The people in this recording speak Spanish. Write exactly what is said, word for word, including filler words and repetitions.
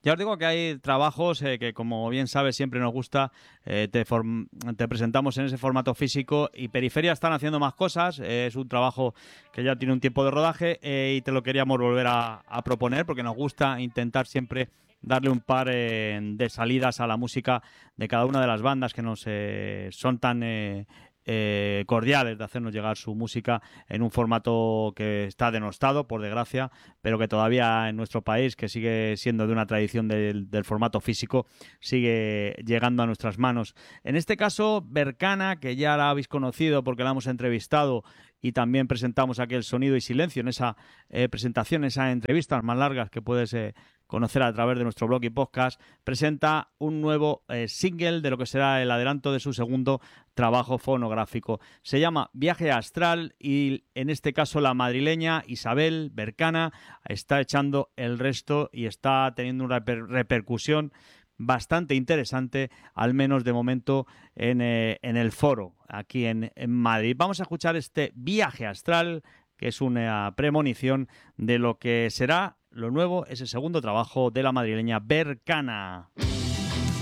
Ya os digo que hay trabajos eh, que, como bien sabes, siempre nos gusta, eh, te, form- te presentamos en ese formato físico, y Periferia están haciendo más cosas, eh, es un trabajo que ya tiene un tiempo de rodaje, eh, y te lo queríamos volver a, a proponer porque nos gusta intentar siempre darle un par eh, de salidas a la música de cada una de las bandas que nos eh, son tan... Eh, eh, cordiales de hacernos llegar su música en un formato que está denostado, por desgracia, pero que todavía en nuestro país, que sigue siendo de una tradición del, del formato físico, sigue llegando a nuestras manos. En este caso, Berkana, que ya la habéis conocido porque la hemos entrevistado y también presentamos aquí el Sonido y Silencio en esa eh, presentación, esas entrevistas más largas que puedes eh, conocer a través de nuestro blog y podcast, presenta un nuevo eh, single de lo que será el adelanto de su segundo trabajo fonográfico. Se llama Viaje Astral y en este caso la madrileña Isabel Berkana está echando el resto y está teniendo una reper- repercusión bastante interesante, al menos de momento en, eh, en el foro aquí en, en Madrid. Vamos a escuchar este Viaje Astral, que es una premonición de lo que será lo nuevo, ese segundo trabajo de la madrileña Berkana.